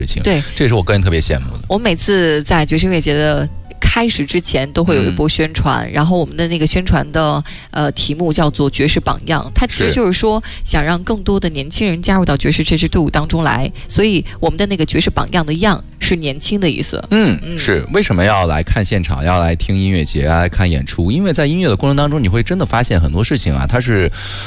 情。 对， 这也是我个人特别羡慕的。 我每次在爵士音乐节的开始之前都会有一波宣传，然后我们的那个宣传的题目叫做爵士榜样，它其实就是说想让更多的年轻人加入到爵士这支队伍当中来，所以我们的那个爵士榜样的样是年轻的意思。 是为什么要来看现场，要来听音乐节，要来看演出？因为在音乐的过程当中，你会真的发现很多事情啊，它是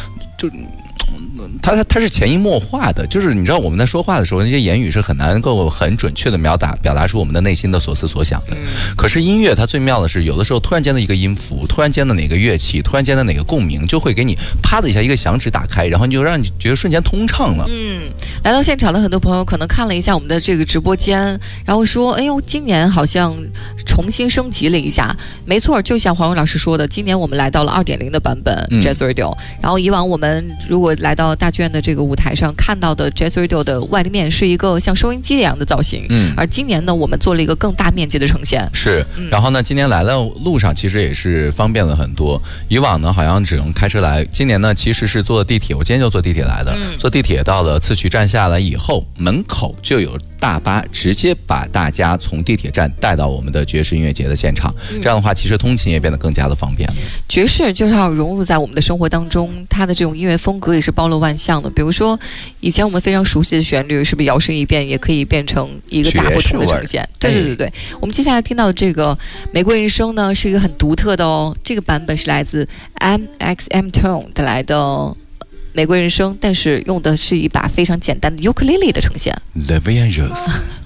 是潜移默化的，就是你知道我们在说话的时候，那些言语是很难够很准确的表达出我们的内心的所思所想的。可是音乐它最妙的是，有的时候突然间的一个音符，突然间的哪个乐器，突然间的哪个共鸣，就会给你啪的一下一个响指打开，然后就让你觉得瞬间通畅了。 来到现场的很多朋友可能看了一下我们的这个直播间，然后说：“哎呦，今年好像重新升级了一下。”没错，就像黄勇老师说的，今年我们来到了2.0的版本 Jazz Radio。然后以往我们如果来到大剧院的这个舞台上看到的 Jazz Radio 的外立面是一个像收音机一样的造型，而今年呢，我们做了一个更大面积的呈现。 是，然后呢，今年来了路上其实也是方便了很多。以往呢，好像只能开车来，今年呢，其实是坐地铁。我今天就坐地铁来的，坐地铁到了次序站下来以后，门口就有大巴直接把大家从地铁站带到我们的爵士音乐节的现场。这样的话，其实通勤也变得更加的方便了。 爵士就是要融入在我们的生活当中，它的这种音乐风格也是包罗万象的。比如说，以前我们非常熟悉的旋律，是不是摇身一变也可以变成一个大不同的呈现？对。我们接下来听到的这个《玫瑰人生》呢，是一个很独特的哦。这个版本是来自 MXM Tone 带来的《玫瑰人生》，但是用的是一把非常简单的尤克里里的呈现。 Le Voyageuse